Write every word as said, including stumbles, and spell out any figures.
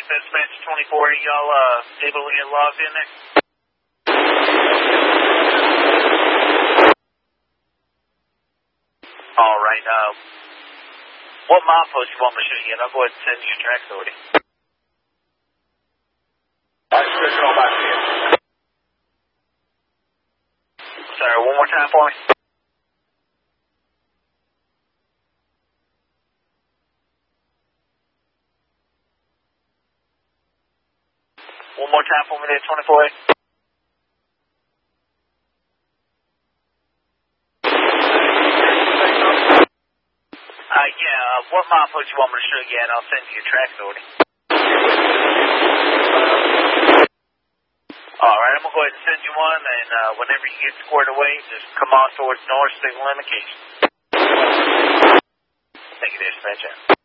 Dispatch twenty-four, are y'all uh, able to get logged in there? All right, uh, what milepost you want me to shoot you at? I'll go ahead and send you your track authority. I should go back in. Sorry, one more time for me. One more time for me there, twenty-four A. Uh, yeah, uh, what milepost you want me to shoot you at? I'll send you your track authority. All right, I'm going to go ahead and send you one, and uh, whenever you get squared away, just come on towards north, signal indication. Thank you, Dispatch.